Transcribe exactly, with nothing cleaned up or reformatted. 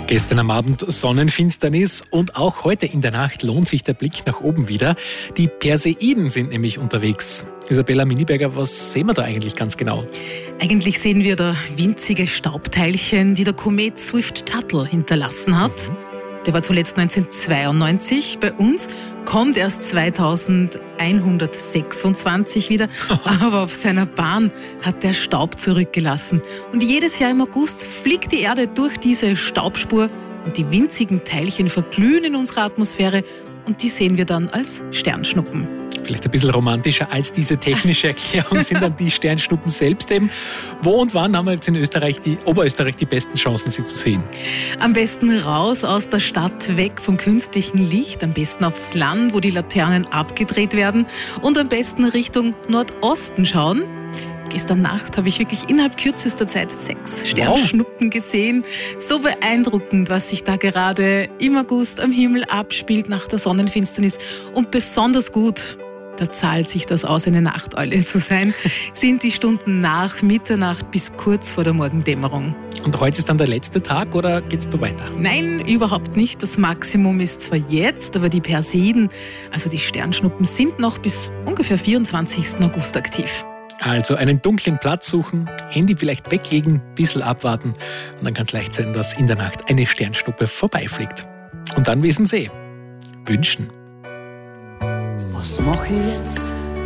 Gestern am Abend Sonnenfinsternis und auch heute in der Nacht lohnt sich der Blick nach oben wieder. Die Perseiden sind nämlich unterwegs. Isabella Miniberger, was sehen wir da eigentlich ganz genau? Eigentlich sehen wir da winzige Staubteilchen, die der Komet Swift-Tuttle hinterlassen hat. Mhm. Der war zuletzt neunzehnhundertzweiundneunzig bei uns, kommt erst zweitausendeinhundertsechsundzwanzig wieder, aber auf seiner Bahn hat der Staub zurückgelassen. Und jedes Jahr im August fliegt die Erde durch diese Staubspur und die winzigen Teilchen verglühen in unserer Atmosphäre und die sehen wir dann als Sternschnuppen. Vielleicht ein bisschen romantischer als diese technische Erklärung sind dann die Sternschnuppen selbst eben. Wo und wann haben wir jetzt in Österreich, die, Oberösterreich, die besten Chancen, sie zu sehen? Am besten raus aus der Stadt, weg vom künstlichen Licht, am besten aufs Land, wo die Laternen abgedreht werden und am besten Richtung Nordosten schauen. Gestern Nacht habe ich wirklich innerhalb kürzester Zeit sechs Sternschnuppen wow. gesehen. So beeindruckend, was sich da gerade im August am Himmel abspielt nach der Sonnenfinsternis. Und besonders gut, da zahlt sich das aus, eine Nachteule zu sein, sind die Stunden nach Mitternacht bis kurz vor der Morgendämmerung. Und heute ist dann der letzte Tag oder geht's da weiter? Nein, überhaupt nicht. Das Maximum ist zwar jetzt, aber die Perseiden, also die Sternschnuppen, sind noch bis ungefähr vierundzwanzigsten August aktiv. Also einen dunklen Platz suchen, Handy vielleicht weglegen, ein bisschen abwarten und dann kann es leicht sein, dass in der Nacht eine Sternschnuppe vorbeifliegt. Und dann wissen Sie, wünschen. Was mache ich jetzt?